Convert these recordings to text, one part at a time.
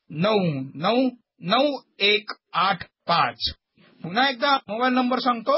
94199185. पुन्हा एकदा mobile number सांगतो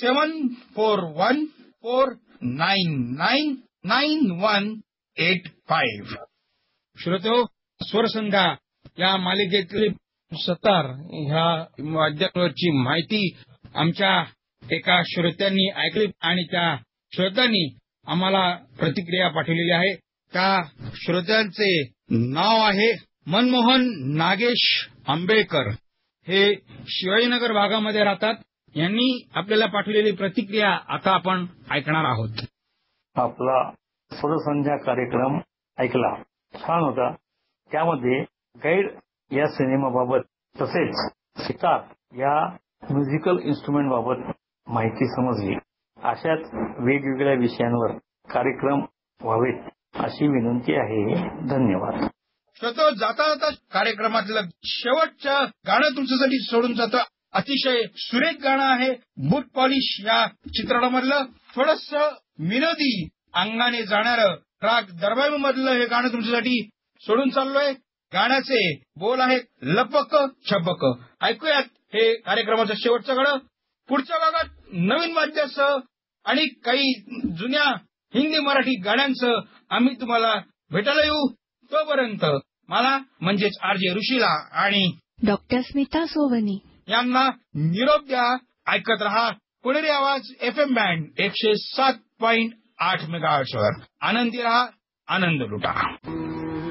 7414999185. श्रोतो, स्वरसंध्या या मालिकेतली सतार ह्या वाद्यावरची माहिती आमच्या एका श्रोत्यांनी ऐकली आणि त्या श्रोत्यांनी आम्हाला प्रतिक्रिया पाठवलेली आहे. त्या श्रोत्यांचे नाव आहे मनमोहन नागेश आंबेडकर. हे शिवाजीनगर भागामध्ये राहतात. यांनी आपल्याला पाठवलेली प्रतिक्रिया आता आपण ऐकणार आहोत. आपला स्वरसंध्या कार्यक्रम ऐकला, छान होता. त्यामध्ये गाईड या सिनेमाबाबत तसेच सितार या म्युझिकल इन्स्ट्रुमेंट बाबत माहिती समजली. अशाच वेगवेगळ्या विषयांवर कार्यक्रम व्हावेत अशी विनंती आहे. धन्यवाद. श्रोतो, जाता जाता कार्यक्रमातलं शेवटचं गाणं तुमच्यासाठी सोडून जातं. अतिशय सुरेख गाणं आहे. बूट पॉलिश या चित्रपटामधलं थोडंसं विनोदी अंगाने जाणारं राग दरबार मधलं हे गाणं तुमच्यासाठी सोडून चाललोय. गाण्याचे बोल आहेत लपक छपक. ऐकूयात हे कार्यक्रमाचं शेवटचं गाणं. पुढच्या भागात नवीन वाद्यासह आणि काही जुन्या हिंदी मराठी गाण्यांसह आम्ही तुम्हाला भेटायला येऊ. तोपर्यंत मला म्हणजेच आरजे ऋषीला आणि डॉक्टर स्मिता सोवनी यांना निरोप द्या. ऐकत रहा पुणेरी आवाज FM बँड 107.8 मेगाहर्ट्झवर. आनंदी रहा, आनंद लुटा.